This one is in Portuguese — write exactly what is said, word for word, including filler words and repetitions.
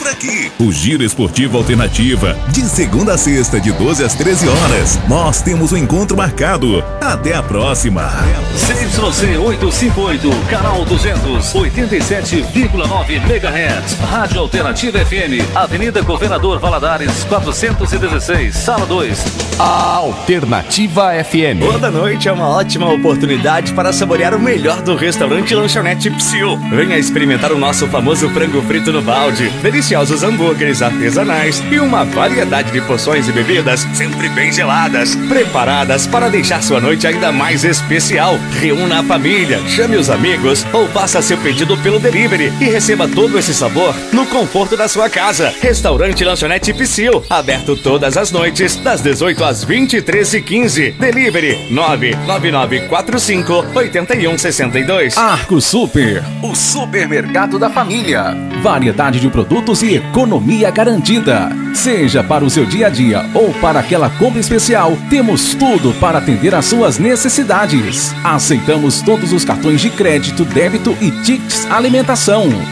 aqui. O Giro Esportivo Alternativa, de segunda a sexta, de doze às treze horas. Nós temos um encontro marcado. Até a próxima. C Y C oitocentos e cinquenta e oito, canal duzentos, oitenta e sete vírgula nove megahertz. Rádio Alternativa F M, Avenida Governador Valadares, quatrocentos e dezesseis, sala dois. A Alternativa F M. Toda noite é uma ótima oportunidade para saborear o melhor do restaurante Lanchonete Psyu. Venha experimentar o nosso famoso frango frito no balde, deliciosos hambúrgueres artesanais e uma variedade de porções e bebidas sempre bem geladas, preparadas para deixar sua noite ainda mais especial. Reúna a família, chame os amigos ou faça seu pedido pelo delivery e receba todo esse sabor no conforto da sua casa. Restaurante Lanchonete Psyu, aberto todas as noites, das dezoito às vinte e três e quinze. Delivery nove nove nove quatro cinco oito um seis dois. Arco Super, o supermercado da família. Variedade de produtos e economia garantida. Seja para o seu dia a dia ou para aquela compra especial, temos tudo para atender às suas necessidades. Aceitamos todos os cartões de crédito, débito e tickets alimentação.